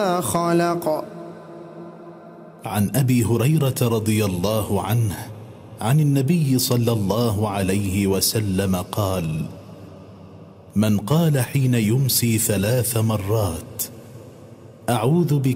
خلق. عن أبي هريرة رضي الله عنه عن النبي صلى الله عليه وسلم قال: من قال حين يمسي 3 مرات: أعوذ بك